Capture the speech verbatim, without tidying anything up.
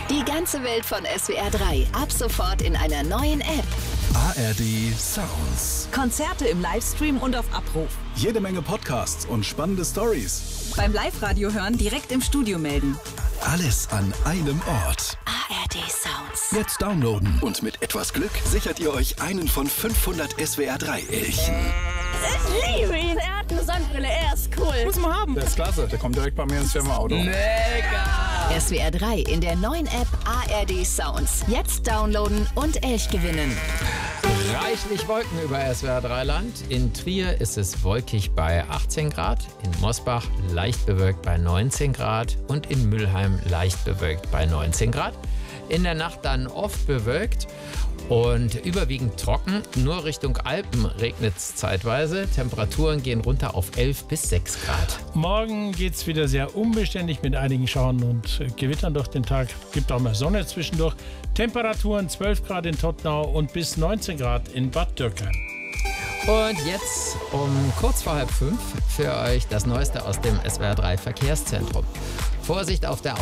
Die ganze Welt von S W R drei. Ab sofort in einer neuen App. A R D Sounds. Konzerte im Livestream und auf Abruf. Jede Menge Podcasts und spannende Stories. Beim Live-Radio hören direkt im Studio melden. Alles an einem Ort. A R D Sounds. Jetzt downloaden. Und mit etwas Glück sichert ihr euch einen von fünfhundert S W R drei Elchen. Ich liebe ihn. Er hat eine Sonnenbrille. Er ist cool. Muss man haben. Der ist klasse. Der kommt direkt bei mir ins Firmenauto. Mega! S W R drei in der neuen App A R D Sounds. Jetzt downloaden und Elch gewinnen. Reichlich Wolken über S W R drei Land. In Trier ist es wolkig bei achtzehn Grad, in Mosbach leicht bewölkt bei neunzehn Grad und in Mülheim leicht bewölkt bei neunzehn Grad. In der Nacht dann oft bewölkt und überwiegend trocken. Nur Richtung Alpen regnet es zeitweise. Temperaturen gehen runter auf elf bis sechs Grad. Morgen geht es wieder sehr unbeständig mit einigen Schauern und Gewittern durch den Tag. Gibt auch mal Sonne zwischendurch. Temperaturen zwölf Grad in Todtnau und bis neunzehn Grad in Bad Dürkheim. Und jetzt um kurz vor halb fünf für euch das Neueste aus dem S W R drei Verkehrszentrum. Vorsicht auf der